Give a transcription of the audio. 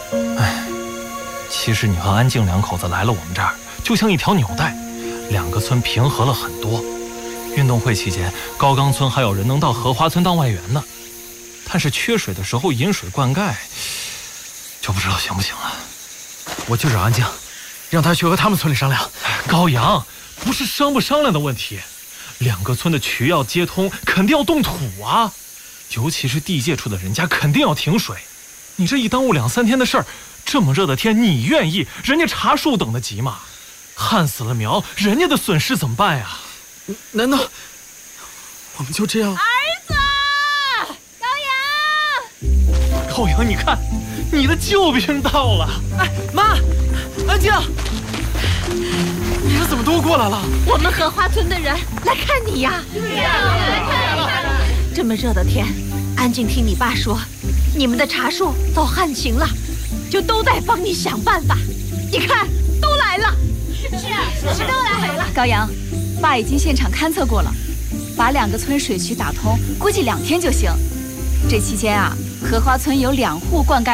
其实你和安静两口子来了我们这儿，就像一条纽带，两个村平和了很多。运动会期间，高岗村还有人能到荷花村当外援呢。但是缺水的时候引水灌溉，就不知道行不行了。 我就找安静，让他去和他们村里商量。 高阳，不是商不商量的问题，两个村的渠要接通，肯定要动土啊。尤其是地界处的人家，肯定要停水。你这一耽误2、3天的事儿，这么热的天，你愿意？人家茶树等得急吗？旱死了苗，人家的损失怎么办呀？ 难道我们就这样？ 儿子，高阳， 高阳，你看，你的救兵到了。 哎，妈，安静，你们怎么都过来了？ 我们荷花村的人来看你呀！这么热的天，安静听你爸说，你们的茶树遭旱情了，就都在帮你想办法。你看，都来了。是都来了。 高阳，爸已经现场勘测过了，把2个村水渠打通，估计2天就行。这期间啊，荷花村有2户灌溉